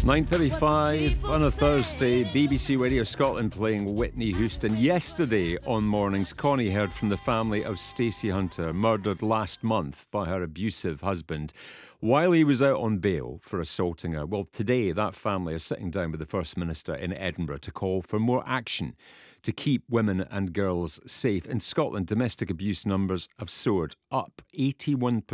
9:35 on a Thursday, BBC Radio Scotland playing Whitney Houston. Yesterday on Mornings, Connie heard from the family of Stacey Hunter, murdered last month by her abusive husband while he was out on bail for assaulting her. Well, today that family is sitting down with the First Minister in Edinburgh to call for more action to keep women and girls safe. In Scotland, domestic abuse numbers have soared up 81%